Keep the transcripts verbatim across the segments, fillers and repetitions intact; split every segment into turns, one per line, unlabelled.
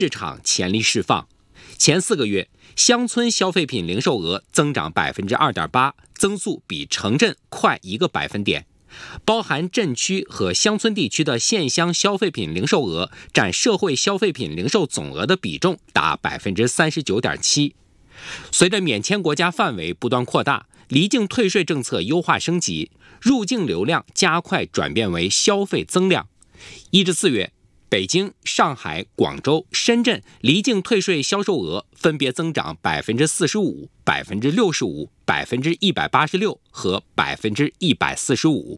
市场潜力释放。前四个月，乡村消费品零售额增长百分之二点八，增速比城镇快一个百分点。包含镇区和乡村地区的县乡消费品零售额占社会消费品零售总额的比重达百分之三十九点七。随着免签国家范围不断扩大，离境退税政策优化升级，入境流量加快转变为消费增量。一至四月，北京、上海、广州、深圳离境退税销售额分别增长百分之四十五、百分之六十五、百分之一百八十六和百分之一百四十五。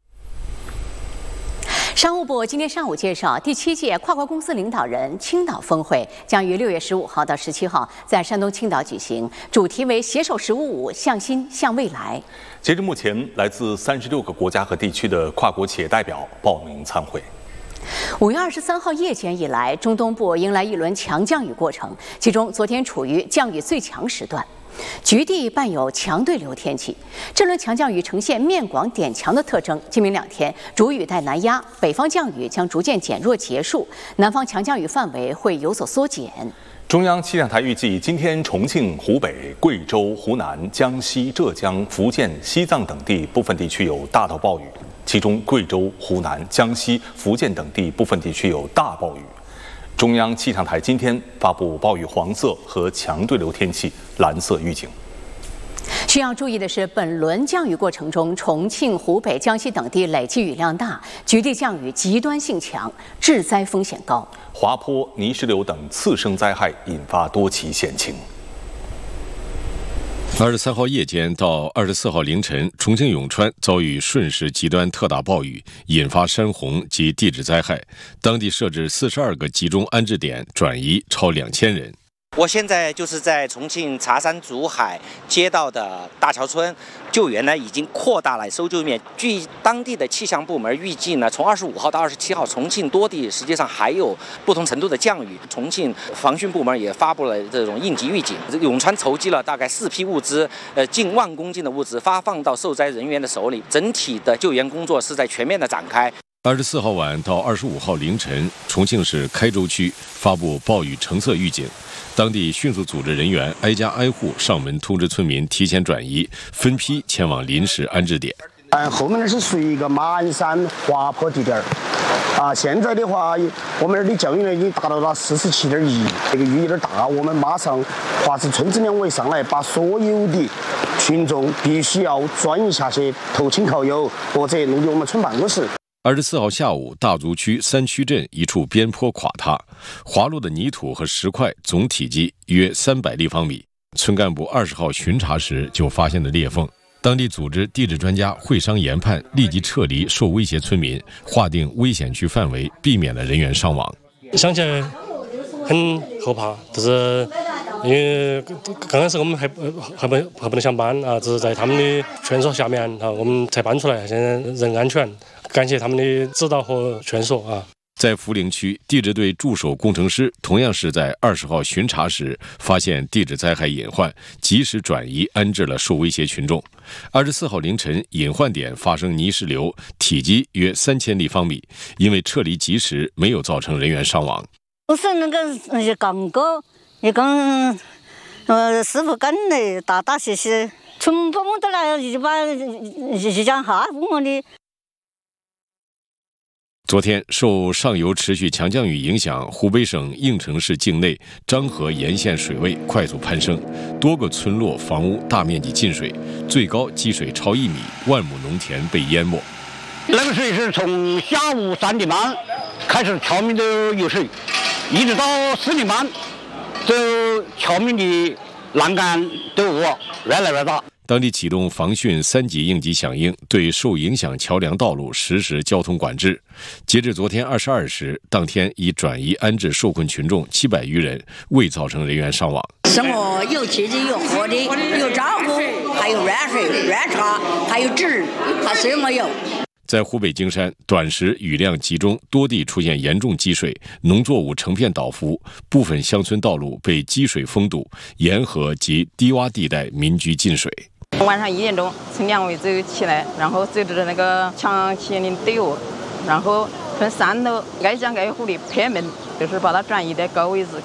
商务部今天上午介绍，第七届跨国公司领导人青岛峰会将于六月十五号到十七号在山东青岛举行，主题为“携手十五五，向心向未来”。
截至目前，来自三十六个国家和地区的跨国企业代表报名参会。
五月二十三号夜间以来，中东部迎来一轮强降雨过程，其中昨天处于降雨最强时段。局地伴有强对流天气，这轮强降雨呈现面广点强的特征。今明两天，主雨带南压，北方降雨将逐渐减弱结束，南方强降雨范围会有所缩减。
中央气象台预计，今天重庆、湖北、贵州、湖南、江西、浙江、福建、西藏等地部分地区有大到暴雨，其中贵州、湖南、江西、福建等地部分地区有大暴雨。中央气象台今天发布暴雨黄色和强对流天气蓝色预警。
需要注意的是，本轮降雨过程中，重庆、湖北、江西等地累计雨量大，局地降雨极端性强，致灾风险高。
滑坡、泥石流等次生灾害引发多起险情。
二十三号夜间到二十四号凌晨，重庆永川遭遇瞬时极端特大暴雨，引发山洪及地质灾害，当地设置四十二个集中安置点，转移超两千人。
我现在就是在重庆茶山竹海街道的大桥村，救援呢已经扩大了搜救面。据当地的气象部门预计呢，从二十五号到二十七号，重庆多地实际上还有不同程度的降雨。重庆防汛部门也发布了这种应急预警。永川筹集了大概四批物资，呃，近万公斤的物资发放到受灾人员的手里。整体的救援工作是在全面的展开。
二十四号晚到二十五号凌晨，重庆市开州区发布暴雨橙色预警，当地迅速组织人员挨家挨户上门通知村民提前转移，分批前往临时安置点。
嗯，后面呢是属于一个马鞍山滑坡地点啊。现在的话，我们这儿的降雨量已经达到了四十七点一，这个雨有点大，我们马上划至村子两委上来，把所有的群众必须要转移下去，投亲靠友或者弄进我们村办公室。
二十四号下午，大足区三区镇一处边坡垮塌，滑落的泥土和石块总体积约三百立方米。村干部二十号巡查时就发现了裂缝，当地组织地质专家会商研判，立即撤离受威胁村民，划定危险区范围，避免了人员伤亡。
想起来很后怕，就是因为刚开始我们还还不还不能上班啊，只是在他们的劝说下面啊，我们才搬出来。现在人安全，感谢他们的指导和劝说啊。
在涪陵区，地质队驻守工程师同样是在二十号巡查时发现地质灾害隐患，及时转移安置了受威胁群众。二十四号凌晨，隐患点发生泥石流，体积约三千立方米，因为撤离及时，没有造成人员伤亡。
不是那个也刚过，也刚呃师傅跟来打打些些，全部我都来一把一讲哈我的。
昨天，受上游持续强降雨影响，湖北省应城市境内漳河沿线水位快速攀升，多个村落房屋大面积进水，最高积水超一米，万亩农田被淹没。
那个水是从下午三点半开始桥面都有水，一直到四点半，这桥面的栏杆都恶越来越大。
当地启动防汛三级应急响应，对受影响桥梁道路实施交通管制。截至昨天二十二时，当天已转移安置受困群众七百余人，未造成人员伤亡。
生活有吃的，有喝的，有照顾，还有软水、软茶，还有纸，还什么有？
在湖北荆山，短时雨量集中，多地出现严重积水，农作物成片倒伏，部分乡村道路被积水封堵，沿河及低洼地带民居进水。
晚上一点钟从两位走起来，然后走到那个强气林对岸，然后从三楼挨家挨户的拍门， 就是把它转移到高位置。